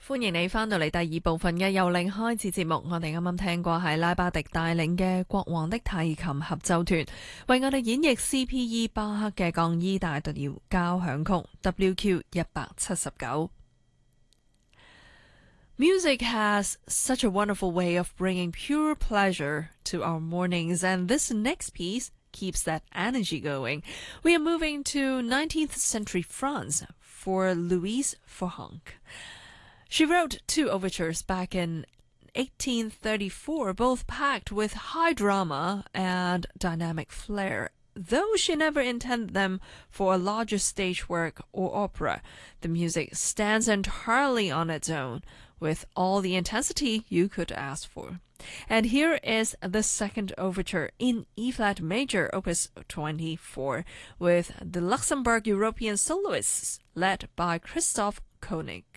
歡迎你返到嚟第二部分嘅由零開始節目，我哋啱啱聽過係拉巴迪帶領嘅國王的提琴合奏團，為我哋演繹 C.P.E. 巴克嘅降 E 大特調交響曲 WQ 179。Music has such a wonderful way of bringing pure pleasure to our mornings, and this next piece keeps that energy going. We are moving to 19th century France for Louise Forhanck. She wrote two overtures back in 1834, both packed with high drama and dynamic flair. Though she never intended them for a larger stage work or opera, the music stands entirely on its own, with all the intensity you could ask for. And here is the second overture in E-flat major, opus 24, with the Luxembourg European soloists led by Christoph Koenig.